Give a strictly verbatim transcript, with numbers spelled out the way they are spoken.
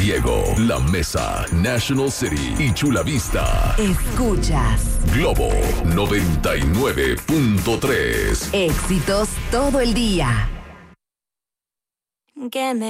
Diego, La Mesa, National City y Chula Vista. Escuchas Globo noventa y nueve punto tres. Éxitos todo el día. Que me